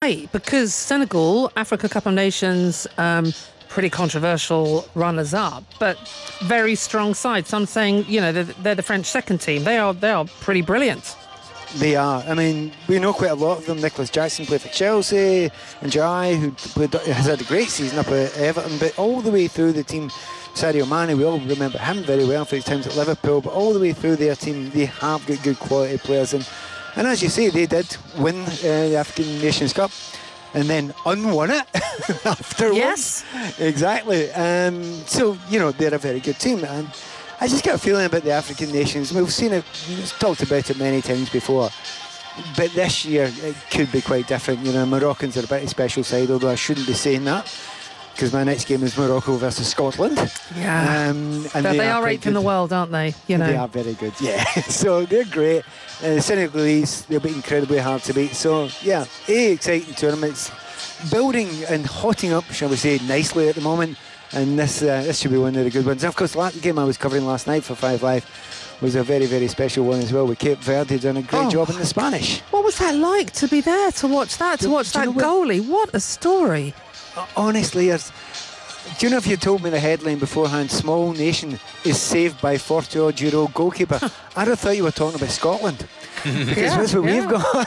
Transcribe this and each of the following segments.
great because Senegal, Africa Cup of Nations, pretty controversial runners-up, but very strong side. Some saying, they're the French second team. They are pretty brilliant. They are. I mean, we know quite a lot of them. Nicholas Jackson played for Chelsea, and Jai, has had a great season up at Everton, but all the way through the team, Sadio Mane, we all remember him very well for his times at Liverpool, but all the way through their team, they have got good quality players. And as you say, they did win the African Nations Cup, and then unwon it afterwards. Yes. Exactly. So, they're a very good team. And I just get a feeling about the African nations. We've seen it, we've talked about it many times before, but this year it could be quite different. Moroccans are a bit of a special side, although I shouldn't be saying that, because my next game is Morocco versus Scotland. Yeah. And they are eighth in the world, aren't they? They are very good, yeah. So they're great. Senegalese, they'll be incredibly hard to beat. So, yeah, exciting tournaments. Building and hotting up, shall we say, nicely at the moment. And this should be one of the good ones. And of course, the game I was covering last night for 5 Live was a very, very special one as well, with Cape Verde doing a great job in the Spanish. What was that like to be there, to watch that, goalie? What a story. Honestly, do you know, if you told me the headline beforehand, small nation is saved by 40-odd-year-old goalkeeper, I'd have thought you were talking about Scotland. Because that's what we've got.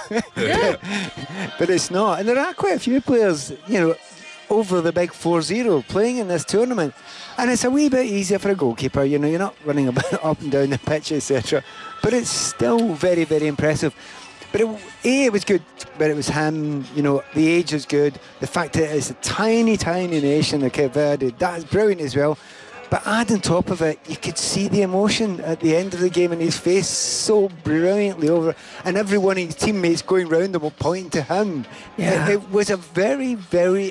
But it's not. And there are quite a few players, over the big 4-0 playing in this tournament, and it's a wee bit easier for a goalkeeper. You're not running about up and down the pitch, etc. But it's still very, very impressive. But it was good, but it was him. The age is good. The fact that it's a tiny, tiny nation, of Cape Verde, that's brilliant as well. But add on top of it, you could see the emotion at the end of the game in his face so brilliantly over, and every one of his teammates going round him pointing to him. Yeah. It was a very, very